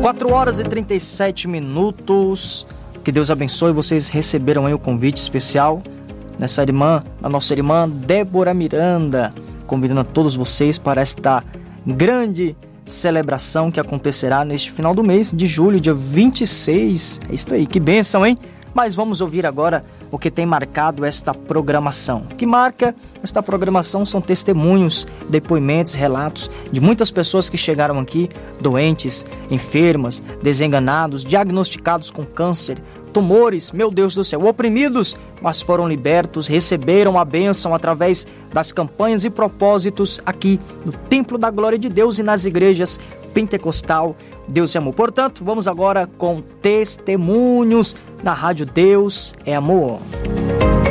4h37. Que Deus abençoe. Vocês receberam aí o convite especial a nossa irmã Débora Miranda, convidando a todos vocês para esta grande celebração que acontecerá neste final do mês de julho, dia 26. É isso aí, que bênção, hein? Mas vamos ouvir agora o que tem marcado esta programação. O que marca esta programação são testemunhos, depoimentos, relatos de muitas pessoas que chegaram aqui doentes, enfermas, desenganados, diagnosticados com câncer, tumores, meu Deus do céu, oprimidos, mas foram libertos, receberam a bênção através das campanhas e propósitos aqui no Templo da Glória de Deus e nas igrejas Pentecostal Deus é Amor. Portanto, vamos agora com testemunhos na Rádio Deus é Amor.